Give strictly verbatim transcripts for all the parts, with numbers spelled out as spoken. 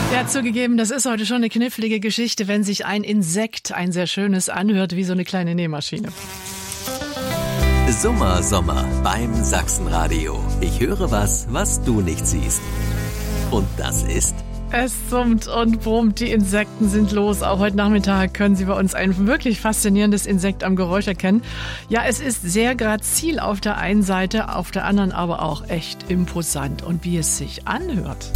Ja, zugegeben, das ist heute schon eine knifflige Geschichte, wenn sich ein Insekt, ein sehr schönes, anhört wie so eine kleine Nähmaschine. Summer Sommer beim Sachsenradio. Ich höre was, was du nicht siehst. Und das ist... Es summt und brummt, die Insekten sind los. Auch heute Nachmittag können Sie bei uns ein wirklich faszinierendes Insekt am Geräusch erkennen. Ja, es ist sehr grazil auf der einen Seite, auf der anderen aber auch echt imposant. Und wie es sich anhört.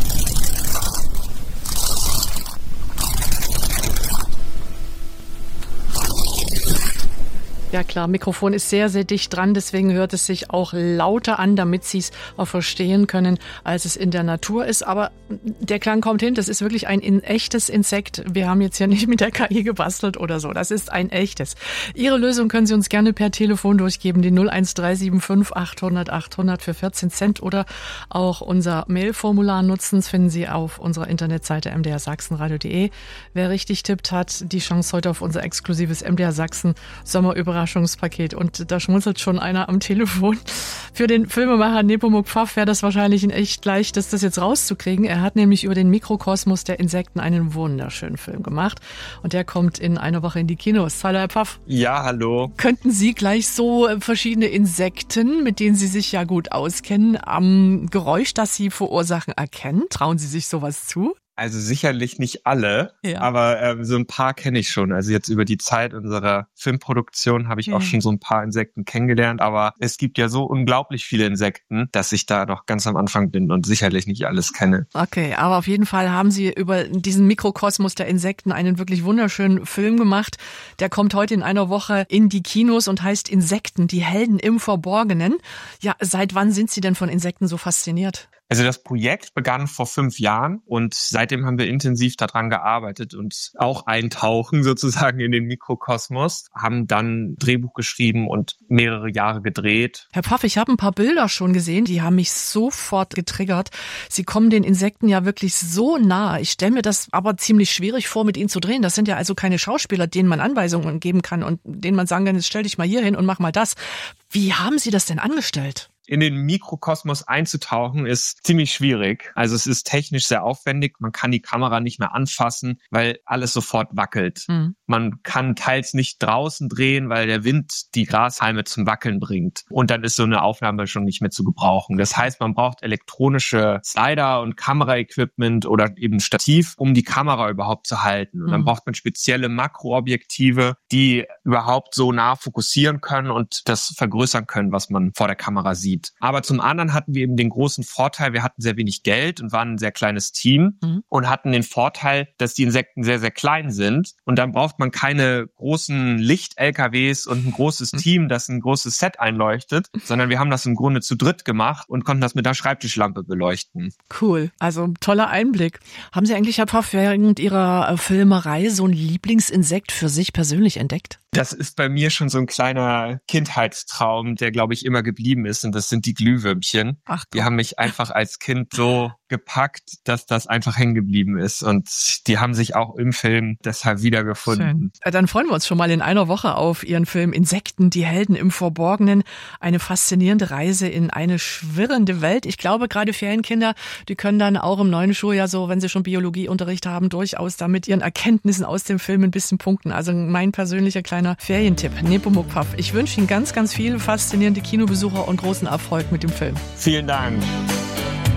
Ja klar, Mikrofon ist sehr, sehr dicht dran, deswegen hört es sich auch lauter an, damit Sie es auch verstehen können, als es in der Natur ist. Aber der Klang kommt hin, das ist wirklich ein in echtes Insekt. Wir haben jetzt ja nicht mit der K I gebastelt oder so, das ist ein echtes. Ihre Lösung können Sie uns gerne per Telefon durchgeben, die null eins drei sieben fünf achthundert achthundert für vierzehn Cent oder auch unser Mailformular nutzen. Das finden Sie auf unserer Internetseite m d r sachsenradio punkt d e. Wer richtig tippt, hat die Chance heute auf unser exklusives M D R Sachsen Sommerüberraschungspaket. Und da schmunzelt schon einer am Telefon. Für den Filmemacher Nepomuk Pfaff wäre das wahrscheinlich ein echt leichtes, das jetzt rauszukriegen. Er hat nämlich über den Mikrokosmos der Insekten einen wunderschönen Film gemacht. Und der kommt in einer Woche in die Kinos. Hallo, Herr Pfaff. Ja, hallo. Könnten Sie gleich so verschiedene Insekten, mit denen Sie sich ja gut auskennen, am Geräusch, das sie verursachen, erkennen? Trauen Sie sich sowas zu? Also sicherlich nicht alle, ja. aber äh, so ein paar kenne ich schon. Also jetzt über die Zeit unserer Filmproduktion habe ich ja. auch schon so ein paar Insekten kennengelernt. Aber es gibt ja so unglaublich viele Insekten, dass ich da noch ganz am Anfang bin und sicherlich nicht alles kenne. Okay, aber auf jeden Fall haben Sie über diesen Mikrokosmos der Insekten einen wirklich wunderschönen Film gemacht. Der kommt heute in einer Woche in die Kinos und heißt Insekten, die Helden im Verborgenen. Ja, seit wann sind Sie denn von Insekten so fasziniert? Also das Projekt begann vor fünf Jahren und seitdem haben wir intensiv daran gearbeitet und auch eintauchen sozusagen in den Mikrokosmos, haben dann Drehbuch geschrieben und mehrere Jahre gedreht. Herr Pfaff, ich habe ein paar Bilder schon gesehen, die haben mich sofort getriggert. Sie kommen den Insekten ja wirklich so nah. Ich stelle mir das aber ziemlich schwierig vor, mit ihnen zu drehen. Das sind ja also keine Schauspieler, denen man Anweisungen geben kann und denen man sagen kann, jetzt stell dich mal hier hin und mach mal das. Wie haben Sie das denn angestellt? In den Mikrokosmos einzutauchen ist ziemlich schwierig. Also es ist technisch sehr aufwendig. Man kann die Kamera nicht mehr anfassen, weil alles sofort wackelt. Mhm. Man kann teils nicht draußen drehen, weil der Wind die Grashalme zum Wackeln bringt. Und dann ist so eine Aufnahme schon nicht mehr zu gebrauchen. Das heißt, man braucht elektronische Slider und Kameraequipment oder eben Stativ, um die Kamera überhaupt zu halten. Und dann mhm. braucht man spezielle Makroobjektive, die überhaupt so nah fokussieren können und das vergrößern können, was man vor der Kamera sieht. Aber zum anderen hatten wir eben den großen Vorteil, wir hatten sehr wenig Geld und waren ein sehr kleines Team mhm. und hatten den Vorteil, dass die Insekten sehr, sehr klein sind. Und dann braucht man keine großen Licht-L K Ws und ein großes mhm. Team, das ein großes Set einleuchtet, sondern wir haben das im Grunde zu dritt gemacht und konnten das mit einer Schreibtischlampe beleuchten. Cool, also toller Einblick. Haben Sie eigentlich, Herr Pfaff, während Ihrer Filmerei so ein Lieblingsinsekt für sich persönlich entdeckt? Das ist bei mir schon so ein kleiner Kindheitstraum, der, glaube ich, immer geblieben ist. Und das sind die Glühwürmchen. Ach, die haben mich einfach als Kind so gepackt, dass das einfach hängen geblieben ist. Und die haben sich auch im Film deshalb wiedergefunden. Schön. Dann freuen wir uns schon mal in einer Woche auf Ihren Film Insekten, die Helden im Verborgenen. Eine faszinierende Reise in eine schwirrende Welt. Ich glaube, gerade Ferienkinder, die können dann auch im neuen Schuljahr so, wenn sie schon Biologieunterricht haben, durchaus da mit ihren Erkenntnissen aus dem Film ein bisschen punkten. Also mein persönlicher kleiner Ferientipp. Nepomuk Pfaff. Ich wünsche Ihnen ganz, ganz viele faszinierende Kinobesucher und großen Erfolg mit dem Film. Vielen Dank.